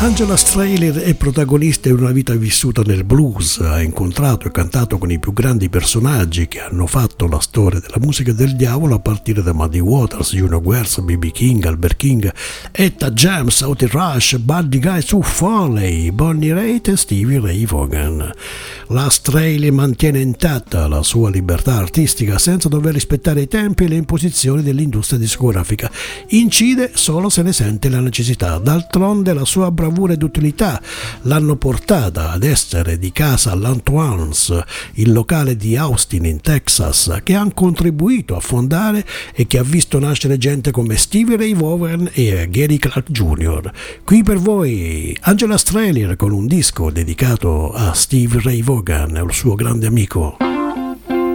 Angela Strehler è protagonista di una vita vissuta nel blues, ha incontrato e cantato con i più grandi personaggi che hanno fatto la storia della musica del diavolo, a partire da Muddy Waters, Junior Wells, B.B. King, Albert King, Etta James, Otis Rush, Buddy Guy, Sue Foley, Bonnie Raitt e Stevie Ray Vaughan. La Strehler mantiene intatta la sua libertà artistica senza dover rispettare i tempi e le imposizioni dell'industria discografica. Incide solo se ne sente la necessità. D'altronde la sua bravura ed utilità l'hanno portata ad essere di casa all'Antoine's, il locale di Austin in Texas, che ha contribuito a fondare e che ha visto nascere gente come Stevie Ray Vaughan e Gary Clark Jr. Qui per voi Angela Strehler con un disco dedicato a Stevie Ray Vaughan e al suo grande amico.